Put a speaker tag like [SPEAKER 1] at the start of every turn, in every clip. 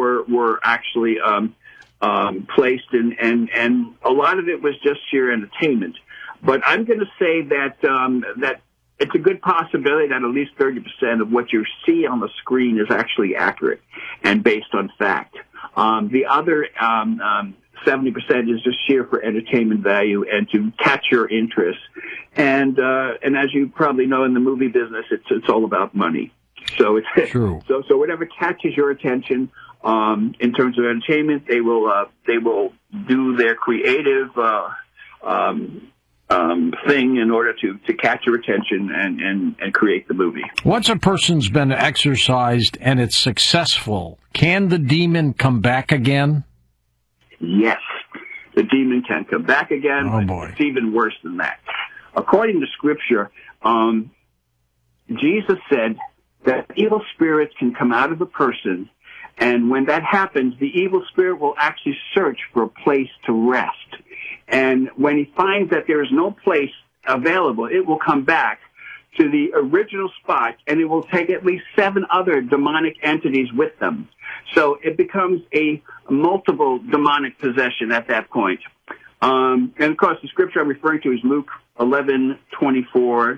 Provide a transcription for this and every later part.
[SPEAKER 1] were actually placed, and a lot of it was just sheer entertainment. But I'm going to say that that it's a good possibility that at least 30% of what you see on the screen is actually accurate and based on fact. The other 70% is just sheer for entertainment value and to catch your interest. And as you probably know, in the movie business, it's all about money. So it's
[SPEAKER 2] true.
[SPEAKER 1] So whatever catches your attention in terms of entertainment, they will do their creative thing in order to catch your attention and create the movie.
[SPEAKER 2] Once a person's been exorcised and it's successful, can the demon come back again?
[SPEAKER 1] Yes, the demon can come back again.
[SPEAKER 2] Oh, boy.
[SPEAKER 1] It's even worse than that. According to Scripture, Jesus said that evil spirits can come out of a person, and when that happens, the evil spirit will actually search for a place to rest. And when he finds that there is no place available, it will come back to the original spot, and it will take at least 7 other demonic entities with them. So it becomes a multiple demonic possession at that point. And of course, the scripture I'm referring to is Luke 11:24-26.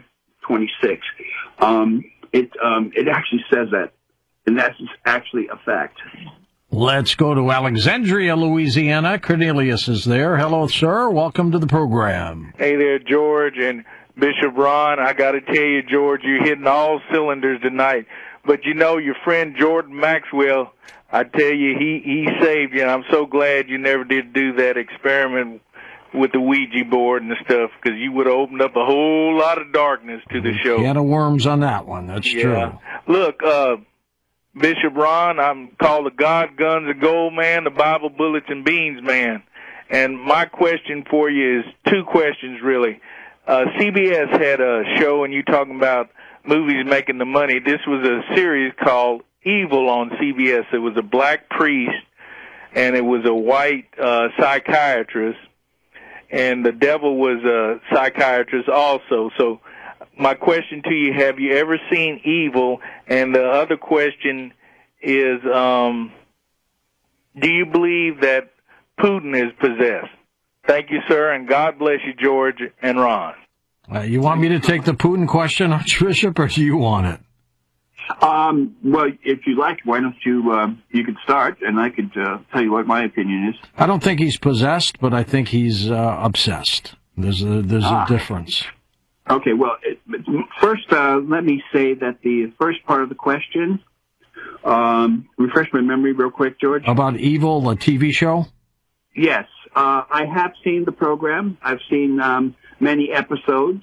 [SPEAKER 1] It actually says that, and that's actually a fact.
[SPEAKER 2] Let's go to Alexandria, Louisiana. Cornelius is there. Hello, sir. Welcome to the program.
[SPEAKER 3] Hey there, George and Bishop Ron. I got to tell you, George, you're hitting all cylinders tonight. But you know, your friend Jordan Maxwell, I tell you, he saved you, and I'm so glad you never did do that experiment with the Ouija board and stuff, because you would have opened up a whole lot of darkness to the show.
[SPEAKER 2] Can of worms on that one. That's true.
[SPEAKER 3] Look, Bishop Ron, I'm called the God, Guns, and Gold man, the Bible, Bullets, and Beans man. And my question for you is 2 questions, really. CBS had a show, and you talking about movies making the money. This was a series called Evil on CBS. It was a black priest, and it was a white psychiatrist, and the devil was a psychiatrist also. So my question to you, have you ever seen Evil? And the other question is, do you believe that Putin is possessed? Thank you, sir, and God bless you, George and Ron.
[SPEAKER 2] You want me to take the Putin question, Archbishop, or do you want it?
[SPEAKER 1] Well, if you like, why don't you could start, and I could tell you what my opinion is.
[SPEAKER 2] I don't think he's possessed, but I think he's obsessed. There's a difference.
[SPEAKER 1] Okay, well, first, let me say that the first part of the question, refresh my memory real quick, George.
[SPEAKER 2] About Evil, a TV show?
[SPEAKER 1] Yes, I have seen the program. I've seen many episodes.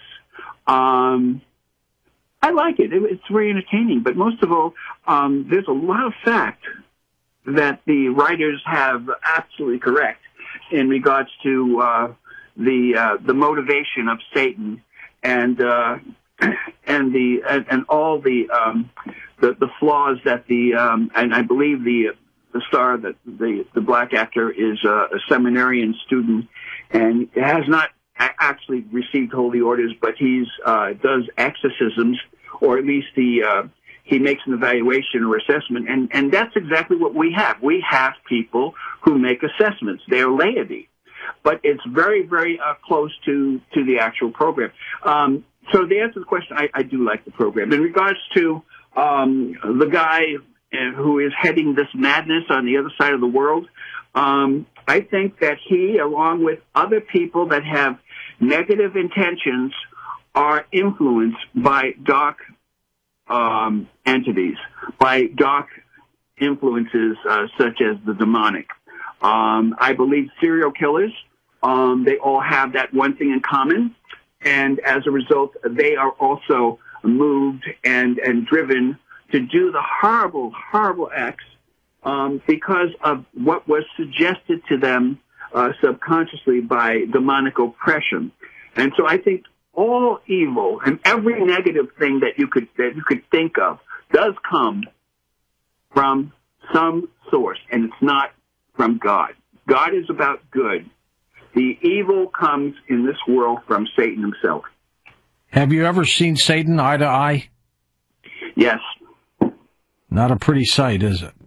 [SPEAKER 1] I like it. It's very entertaining, but most of all, there's a lot of fact that the writers have absolutely correct in regards to the motivation of Satan and all the flaws that and I believe the star, that the black actor, is a seminarian student and has not actually received holy orders, but he's does exorcisms, or at least he makes an evaluation or assessment, and that's exactly what we have. We have people who make assessments. They are laity, but it's very, very close to the actual program. So the answer to the question, I do like the program. In regards to the guy who is heading this madness on the other side of the world, I think that he, along with other people that have negative intentions, are influenced by dark entities, by dark influences such as the demonic. I believe serial killers, they all have that one thing in common, and as a result, they are also moved and driven to do the horrible, horrible acts because of what was suggested to them subconsciously by demonic oppression. And so I think all evil and every negative thing that you could think of does come from some source, and it's not from God. God is about good. The evil comes in this world from Satan himself.
[SPEAKER 2] Have you ever seen Satan eye to eye?
[SPEAKER 1] Yes.
[SPEAKER 2] Not a pretty sight, is it?